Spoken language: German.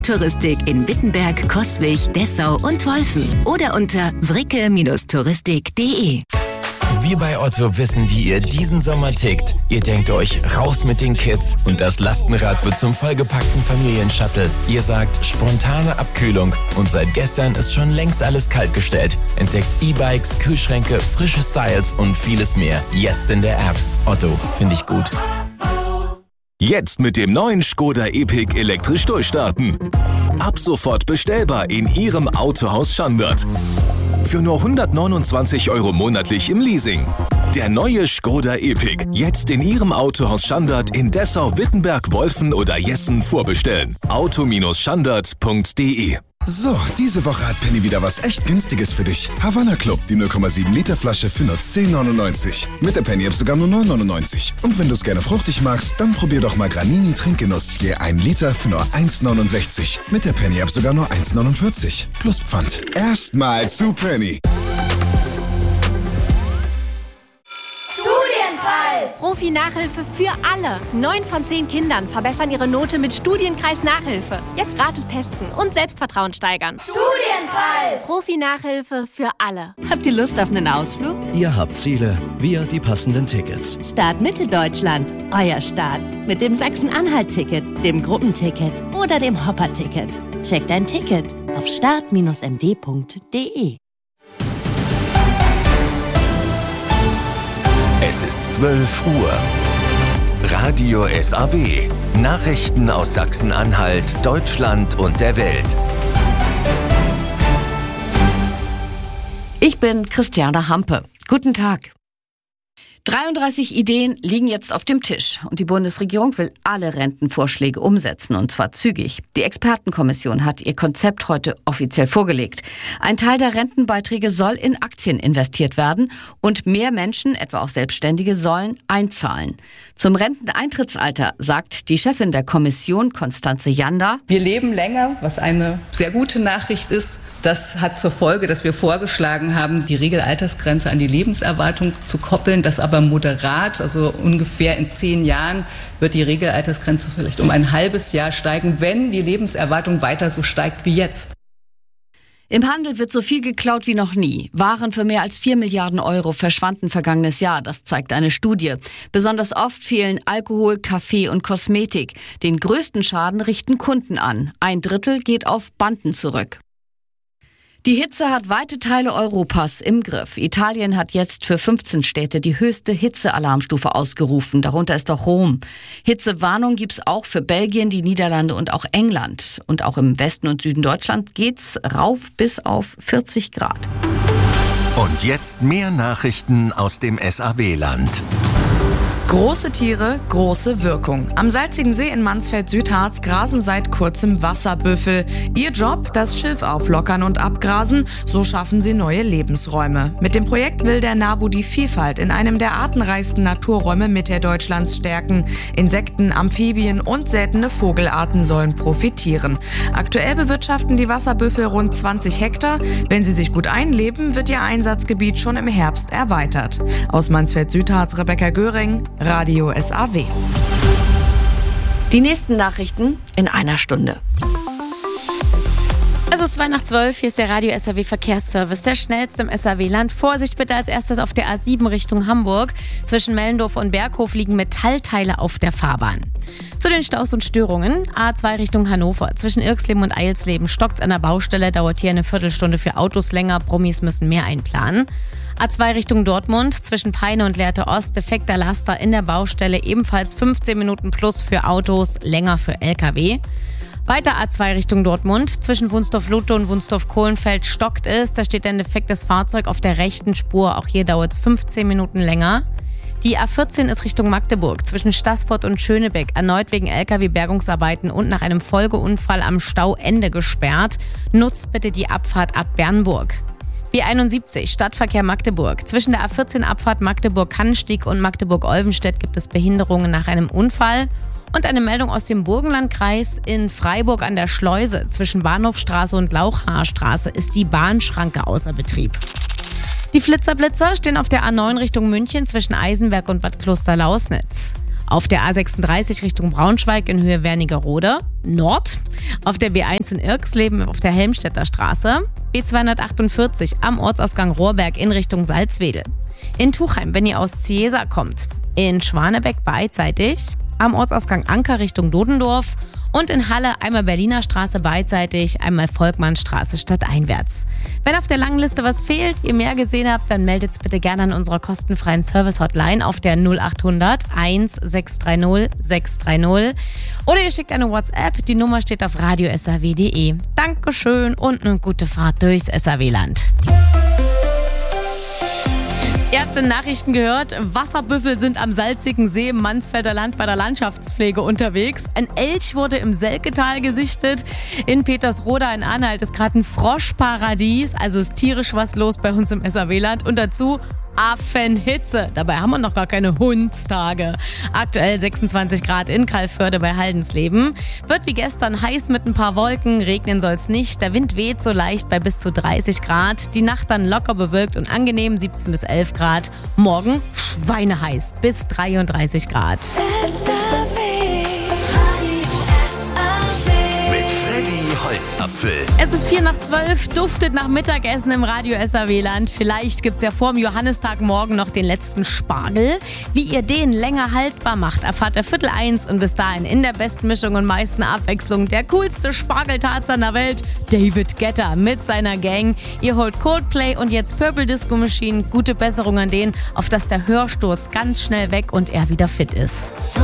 Touristik in Wittenberg, Coswig, Dessau und Wolfen. Oder unter wricke-touristik.de. Wir bei Otto wissen, wie ihr diesen Sommer tickt. Ihr denkt euch, raus mit den Kids und das Lastenrad wird zum vollgepackten Familienshuttle. Ihr sagt, spontane Abkühlung und seit gestern ist schon längst alles kaltgestellt. Entdeckt E-Bikes, Kühlschränke, frische Styles und vieles mehr. Jetzt in der App. Otto, finde ich gut. Jetzt mit dem neuen Škoda Epiq elektrisch durchstarten. Ab sofort bestellbar in Ihrem Autohaus Schandert. Für nur 129 € monatlich im Leasing. Der neue Škoda Epiq. Jetzt in Ihrem Autohaus Schandert in Dessau, Wittenberg, Wolfen oder Jessen vorbestellen. auto-schandert.de. So, diese Woche hat Penny wieder was echt Günstiges für dich. Havanna Club, die 0,7 Liter Flasche für nur 10,99. Mit der Penny App sogar nur 9,99. Und wenn du es gerne fruchtig magst, dann probier doch mal Granini Trinkgenuss je 1 Liter für nur 1,69. Mit der Penny App sogar nur 1,49. Plus Pfand. Erstmal zu Penny. Profi-Nachhilfe für alle. 9 von 10 Kindern verbessern ihre Note mit Studienkreis Nachhilfe. Jetzt gratis testen und Selbstvertrauen steigern. Studienkreis! Profi-Nachhilfe für alle. Habt ihr Lust auf einen Ausflug? Ihr habt Ziele, wir die passenden Tickets. Start Mitteldeutschland, euer Start. Mit dem Sachsen-Anhalt-Ticket, dem Gruppenticket oder dem Hopper-Ticket. Checkt dein Ticket auf start-md.de. Es ist 12 Uhr. Radio SAW. Nachrichten aus Sachsen-Anhalt, Deutschland und der Welt. Ich bin Christiane Hampe. Guten Tag. 33 Ideen liegen jetzt auf dem Tisch und die Bundesregierung will alle Rentenvorschläge umsetzen und zwar zügig. Die Expertenkommission hat ihr Konzept heute offiziell vorgelegt. Ein Teil der Rentenbeiträge soll in Aktien investiert werden und mehr Menschen, etwa auch Selbstständige, sollen einzahlen. Zum Renteneintrittsalter sagt die Chefin der Kommission, Constanze Janda: Wir leben länger, was eine sehr gute Nachricht ist. Das hat zur Folge, dass wir vorgeschlagen haben, die Regelaltersgrenze an die Lebenserwartung zu koppeln, das aber moderat, also ungefähr in 10 Jahren wird die Regelaltersgrenze vielleicht um ein halbes Jahr steigen, wenn die Lebenserwartung weiter so steigt wie jetzt. Im Handel wird so viel geklaut wie noch nie. Waren für mehr als 4 Milliarden € verschwanden vergangenes Jahr, das zeigt eine Studie. Besonders oft fehlen Alkohol, Kaffee und Kosmetik. Den größten Schaden richten Kunden an. 1/3 geht auf Banden zurück. Die Hitze hat weite Teile Europas im Griff. Italien hat jetzt für 15 Städte die höchste Hitzealarmstufe ausgerufen. Darunter ist auch Rom. Hitzewarnung gibt's auch für Belgien, die Niederlande und auch England. Und auch im Westen und Süden Deutschland geht's rauf bis auf 40 Grad. Und jetzt mehr Nachrichten aus dem SAW-Land. Große Tiere, große Wirkung. Am salzigen See in Mansfeld-Südharz grasen seit kurzem Wasserbüffel. Ihr Job, das Schilf auflockern und abgrasen, so schaffen sie neue Lebensräume. Mit dem Projekt will der NABU die Vielfalt in einem der artenreichsten Naturräume Mitteldeutschlands stärken. Insekten, Amphibien und seltene Vogelarten sollen profitieren. Aktuell bewirtschaften die Wasserbüffel rund 20 Hektar. Wenn sie sich gut einleben, wird ihr Einsatzgebiet schon im Herbst erweitert. Aus Mansfeld-Südharz, Rebecca Göring, Radio SAW. Die nächsten Nachrichten in einer Stunde. Es ist 11:02, hier ist der Radio SAW Verkehrsservice, der schnellste im SAW-Land. Vorsicht bitte als erstes auf der A7 Richtung Hamburg. Zwischen Mellendorf und Berghof liegen Metallteile auf der Fahrbahn. Zu den Staus und Störungen. A2 Richtung Hannover. Zwischen Irxleben und Eilsleben stockt's an der Baustelle, dauert hier eine Viertelstunde für Autos länger. Promis müssen mehr einplanen. A2 Richtung Dortmund, zwischen Peine und Lehrte Ost, defekter Laster in der Baustelle, ebenfalls 15 Minuten plus für Autos, länger für LKW. Weiter A2 Richtung Dortmund, zwischen Wunsdorf-Lutte und Wunsdorf-Kohlenfeld stockt es, da steht ein defektes Fahrzeug auf der rechten Spur, auch hier dauert es 15 Minuten länger. Die A14 ist Richtung Magdeburg, zwischen Staßfurt und Schönebeck, erneut wegen LKW-Bergungsarbeiten und nach einem Folgeunfall am Stauende gesperrt. Nutzt bitte die Abfahrt ab Bernburg. B71 Stadtverkehr Magdeburg. Zwischen der A14-Abfahrt Magdeburg-Kannenstieg und Magdeburg-Olvenstedt gibt es Behinderungen nach einem Unfall. Und eine Meldung aus dem Burgenlandkreis: in Freiburg an der Schleuse zwischen Bahnhofstraße und Lauchhaarstraße ist die Bahnschranke außer Betrieb. Die Flitzerblitzer stehen auf der A9 Richtung München zwischen Eisenberg und Bad Klosterlausnitz. Auf der A36 Richtung Braunschweig in Höhe Wernigerode Nord. Auf der B1 in Irxleben auf der Helmstedter Straße. B248 am Ortsausgang Rohrberg in Richtung Salzwedel. In Tuchheim, wenn ihr aus Ciesa kommt. In Schwanebeck beidseitig. Am Ortsausgang Anker Richtung Dodendorf. Und in Halle einmal Berliner Straße beidseitig, einmal Volkmannstraße stadteinwärts. Wenn auf der langen Liste was fehlt, ihr mehr gesehen habt, dann meldet es bitte gerne an unserer kostenfreien Service-Hotline auf der 0800 1630 630. Oder ihr schickt eine WhatsApp, die Nummer steht auf radiosaw.de. Dankeschön und eine gute Fahrt durchs SAW-Land. Ihr habt in den Nachrichten gehört, Wasserbüffel sind am salzigen See im Mansfelder Land bei der Landschaftspflege unterwegs. Ein Elch wurde im Selketal gesichtet. In Petersroda in Anhalt ist gerade ein Froschparadies. Also ist tierisch was los bei uns im SAW-Land. Und dazu Affenhitze. Dabei haben wir noch gar keine Hundstage. Aktuell 26 Grad in Kalförde bei Haldensleben. Wird wie gestern heiß mit ein paar Wolken. Regnen soll es nicht. Der Wind weht so leicht bei bis zu 30 Grad. Die Nacht dann locker bewölkt und angenehm 17 bis 11 Grad. Morgen schweineheiß bis 33 Grad. Holzapfel. Es ist 11:04, duftet nach Mittagessen im Radio SAW-Land. Vielleicht gibt es ja vor dem Johannistagmorgen noch den letzten Spargel. Wie ihr den länger haltbar macht, erfahrt ihr 12:45 und bis dahin in der besten Mischung und meisten Abwechslung der coolste Spargeltarzan der Welt, David Guetta mit seiner Gang. Ihr holt Coldplay und jetzt Purple Disco Machine. Gute Besserung an den, auf dass der Hörsturz ganz schnell weg und er wieder fit ist.